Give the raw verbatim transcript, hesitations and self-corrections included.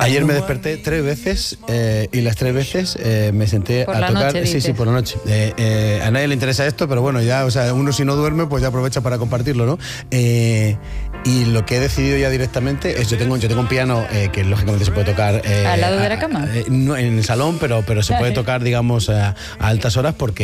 Ayer me desperté tres veces eh, y las tres veces eh, me senté por a la tocar. Noche, sí, dices. sí, por la noche. Eh, eh, a nadie le interesa esto, pero bueno, ya, o sea, uno si no duerme, pues ya aprovecha para compartirlo, ¿no? Eh, y lo que he decidido ya directamente es, yo tengo, yo tengo un piano eh, que lógicamente se puede tocar... Eh, ¿Al lado de la a- cama? eh, no, en el salón, pero, pero se puede tocar, digamos, a, a altas horas porque